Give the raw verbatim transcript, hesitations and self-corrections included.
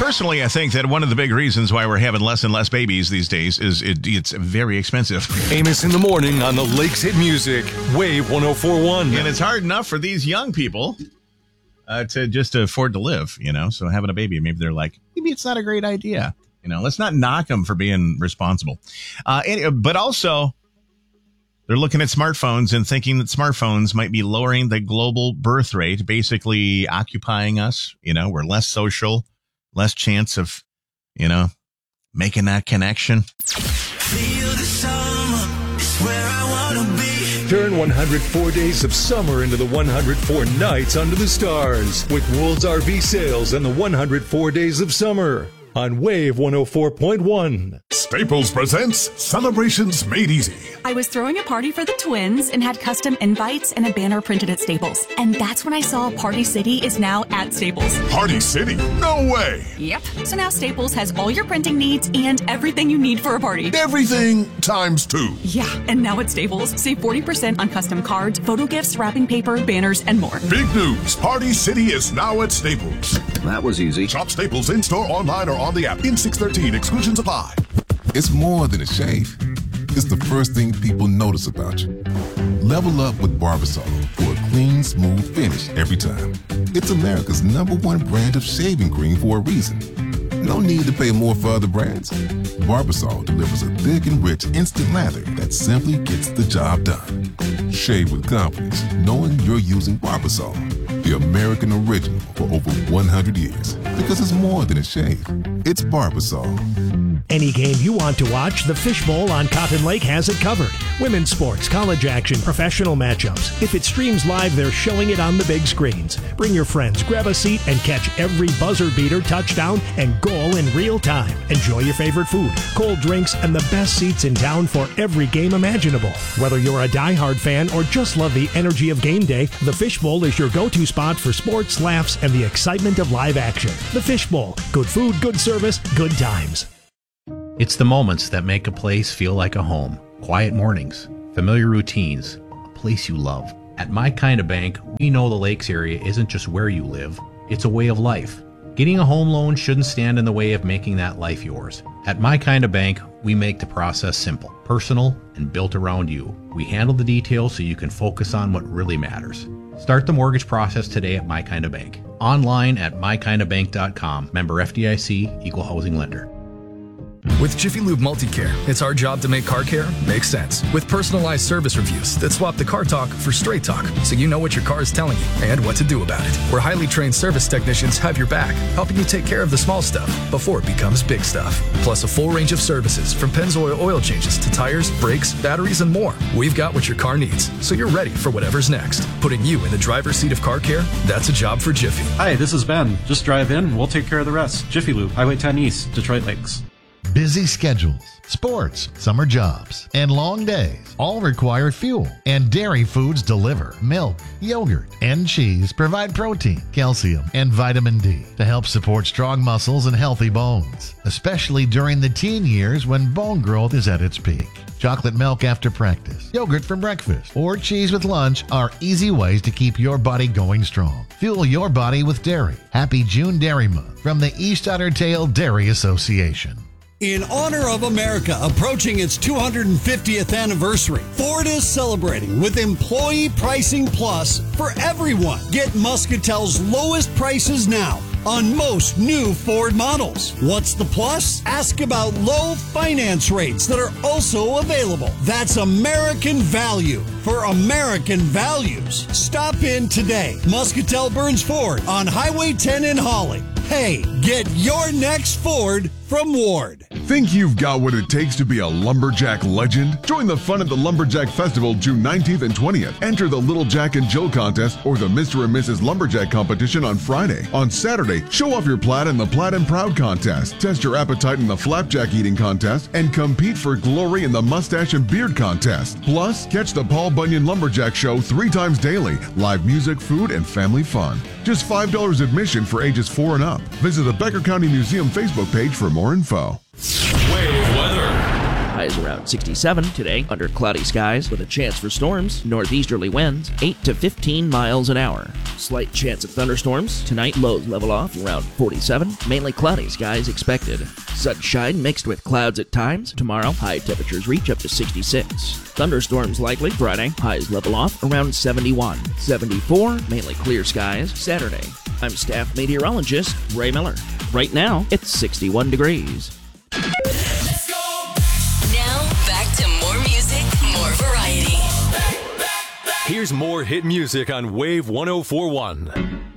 personally, I think that one of the big reasons why we're having less and less babies these days is it, it's very expensive. Amos in the morning on the Lakes Hit Music, Wave one oh four point one. And it's hard enough for these young people uh, to just afford to live, you know? So having a baby, maybe they're like, maybe it's not a great idea. You know, let's not knock them for being responsible. Uh, and, but also, they're looking at smartphones and thinking that smartphones might be lowering the global birth rate, basically occupying us. You know, we're less social, less chance of, you know, making that connection. Feel the summer is where I want to be. Turn one hundred four days of summer into the one hundred four nights under the stars with World's R V Sales and the one hundred four days of summer on Wave one oh four point one. Staples presents Celebrations Made Easy. I was throwing a party for the twins and had custom invites and a banner printed at Staples. And that's when I saw Party City is now at Staples. Party City? No way! Yep. So now Staples has all your printing needs and everything you need for a party. Everything times two. Yeah, and now at Staples, save forty percent on custom cards, photo gifts, wrapping paper, banners, and more. Big news! Party City is now at Staples. That was easy. Shop Staples in-store, online, or on the app. In six thirteen, exclusions apply. It's more than a shave. It's the first thing people notice about you. Level up with Barbasol for a clean, smooth finish every time. It's America's number one brand of shaving cream for a reason. No need to pay more for other brands. Barbasol delivers a thick and rich instant lather that simply gets the job done. Shave with confidence, knowing you're using Barbasol, the American original for over one hundred years. Because it's more than a shave. It's Barbasol. Any game you want to watch, the Fishbowl on Cotton Lake has it covered. Women's sports, college action, professional matchups. If it streams live, they're showing it on the big screens. Bring your friends, grab a seat, and catch every buzzer beater, touchdown, and goal in real time. Enjoy your favorite food, cold drinks, and the best seats in town for every game imaginable. Whether you're a diehard fan or just love the energy of game day, the Fishbowl is your go-to spot for sports, laughs, and the excitement of live action. The Fishbowl. Good food, good service, good times. It's the moments that make a place feel like a home. Quiet mornings, familiar routines, a place you love. At My Kind of Bank, we know the Lakes area isn't just where you live, it's a way of life. Getting a home loan shouldn't stand in the way of making that life yours. At My Kind of Bank, we make the process simple, personal, and built around you. We handle the details so you can focus on what really matters. Start the mortgage process today at My Kind of Bank. Online at my kind of bank dot com. Member F D I C, Equal Housing Lender. With Jiffy Lube Multi-Care, it's our job to make car care make sense. With personalized service reviews that swap the car talk for straight talk, so you know what your car is telling you and what to do about it. Where highly trained service technicians have your back, helping you take care of the small stuff before it becomes big stuff. Plus a full range of services from Pennzoil oil changes to tires, brakes, batteries, and more. We've got what your car needs, so you're ready for whatever's next. Putting you in the driver's seat of car care, that's a job for Jiffy. Hi, this is Ben. Just drive in and we'll take care of the rest. Jiffy Lube, Highway ten East, Detroit Lakes. Busy schedules, sports, summer jobs, and long days all require fuel. And dairy foods deliver. Milk, yogurt, and cheese provide protein, calcium, and vitamin D to help support strong muscles and healthy bones, especially during the teen years when bone growth is at its peak. Chocolate milk after practice, yogurt for breakfast, or cheese with lunch are easy ways to keep your body going strong. Fuel your body with dairy. Happy June Dairy Month from the East Otter Tail Dairy Association. In honor of America approaching its two hundred fiftieth anniversary, Ford is celebrating with Employee Pricing Plus for everyone. Get Muscatel's lowest prices now on most new Ford models. What's the plus? Ask about low finance rates that are also available. That's American value for American values. Stop in today. Muscatel Burns Ford on Highway ten in Holly. Hey, get your next Ford from Ward. Think you've got what it takes to be a lumberjack legend? Join the fun at the Lumberjack Festival June nineteenth and twentieth. Enter the Little Jack and Jill contest or the Mister and Missus Lumberjack competition on Friday. On Saturday, show off your plaid in the Plaid and Proud contest. Test your appetite in the Flapjack eating contest and compete for glory in the Mustache and Beard contest. Plus, catch the Paul Bunyan Lumberjack Show three times daily. Live music, food, and family fun. Just five dollars admission for ages four and up. Visit the Becker County Museum Facebook page for more info. Wave weather. Highs around sixty-seven today, under cloudy skies with a chance for storms. Northeasterly winds, eight to fifteen miles an hour. Slight chance of thunderstorms. Tonight, lows level off around forty-seven. Mainly cloudy skies expected. Sunshine mixed with clouds at times. Tomorrow, high temperatures reach up to sixty-six. Thunderstorms likely Friday. Highs level off around seventy-one. seventy-four, mainly clear skies. Saturday. I'm staff meteorologist Ray Miller. Right now, it's sixty-one degrees. Let's go! Now, back to more music, more variety. Here's more hit music on Wave one oh four point one.